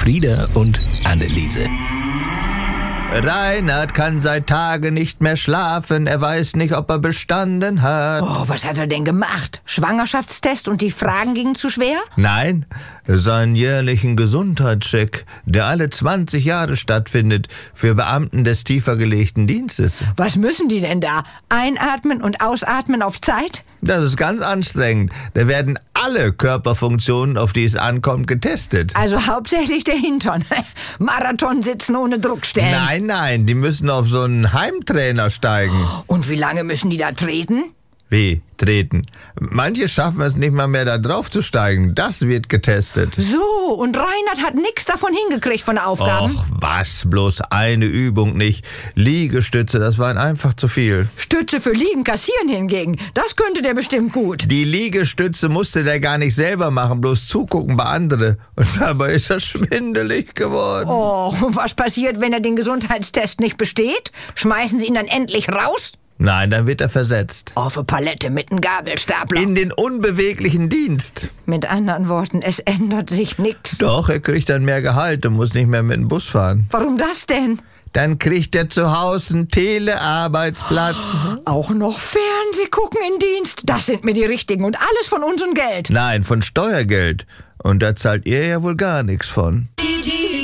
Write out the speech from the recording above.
Frieda und Anneliese. Reinhard kann seit Tagen nicht mehr schlafen. Er weiß nicht, ob er bestanden hat. Oh, was hat er denn gemacht? Schwangerschaftstest und die Fragen gingen zu schwer? Nein, seinen jährlichen Gesundheitscheck, der alle 20 Jahre stattfindet, für Beamten des tiefer gelegten Dienstes. Was müssen die denn da? Einatmen und ausatmen auf Zeit? Das ist ganz anstrengend. Da werden alle Körperfunktionen, auf die es ankommt, getestet. Also hauptsächlich der Hintern. Marathon sitzen ohne Druckstellen. Nein, die müssen auf so einen Heimtrainer steigen. Und wie lange müssen die da treten? Wie? Treten. Manche schaffen es nicht mal mehr, da drauf zu steigen. Das wird getestet. So, und Reinhard hat nichts davon hingekriegt von Aufgaben? Och, was? Bloß eine Übung nicht. Liegestütze, das waren einfach zu viel. Stütze für Liegen kassieren hingegen, das könnte der bestimmt gut. Die Liegestütze musste der gar nicht selber machen, bloß zugucken bei anderen. Und dabei ist er schwindelig geworden. Oh, und was passiert, wenn er den Gesundheitstest nicht besteht? Schmeißen sie ihn dann endlich raus? Nein, dann wird er versetzt. Auf eine Palette mit einem Gabelstapler. In den unbeweglichen Dienst. Mit anderen Worten, es ändert sich nichts. Doch, er kriegt dann mehr Gehalt und muss nicht mehr mit dem Bus fahren. Warum das denn? Dann kriegt er zu Hause einen Telearbeitsplatz. Auch noch Fernseh gucken in Dienst. Das sind mir die Richtigen und alles von unserem Geld. Nein, von Steuergeld. Und da zahlt ihr ja wohl gar nichts von. Die